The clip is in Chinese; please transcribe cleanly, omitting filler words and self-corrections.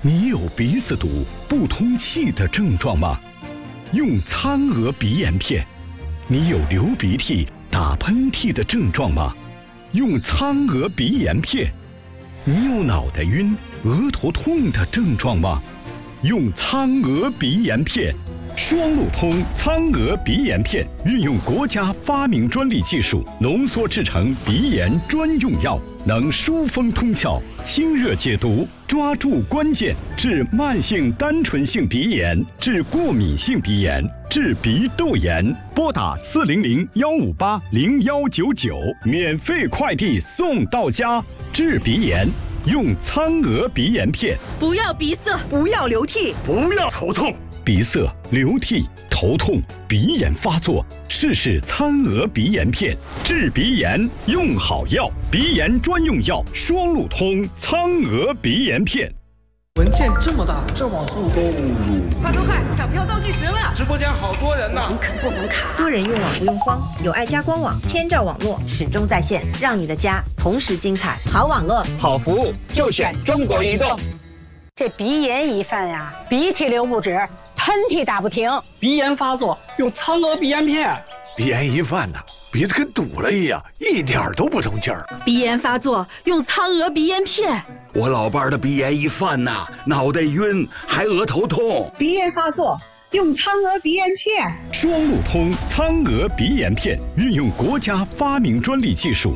你有鼻子堵、不通气的症状吗？用苍娥鼻炎片。你有流鼻涕、打喷嚏的症状吗？用苍娥鼻炎片。你有脑袋晕、额头痛的症状吗？用苍娥鼻炎片。双路通苍娥鼻炎片运用国家发明专利技术浓缩制成鼻炎专用药，能疏风通窍、清热解毒，抓住关键，治慢性单纯性鼻炎，治过敏性鼻炎，治鼻窦炎。拨打400-158-0199，免费快递送到家。治鼻炎用苍娥鼻炎片。 不要鼻塞，不要流涕， 不要头痛。鼻塞、流涕、头痛、鼻炎发作，试试苍娥鼻炎片，治鼻炎用好药，鼻炎专用药，双路通苍娥鼻炎片。 文件这么大，这网速都快，抢票倒计时了！ 直播间好多人呢， 能啃不能卡？ 多人用网不用慌，有爱家官网，千兆网络始终在线，让你的家同时精彩。好网络， 好服务，就选中国移动。 这鼻炎一犯呀，鼻涕流不止，喷嚏打不停， 鼻炎发作用苍娥鼻炎片。 鼻炎一犯呢，鼻子跟堵了一样，一点都不通气儿。 鼻炎发作用苍娥鼻炎片。 我老伴儿的鼻炎一犯呐，脑袋晕，还额头痛。 鼻炎发作用苍娥鼻炎片。 双路通苍娥鼻炎片运用国家发明专利技术